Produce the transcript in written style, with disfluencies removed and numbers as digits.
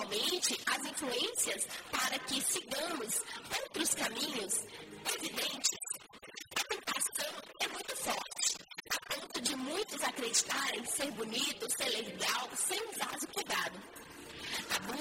atualmente, as influências para que sigamos outros caminhos evidentes, a tentação é muito forte, a ponto de muitos acreditarem ser bonito, ser legal, sem usar o cuidado.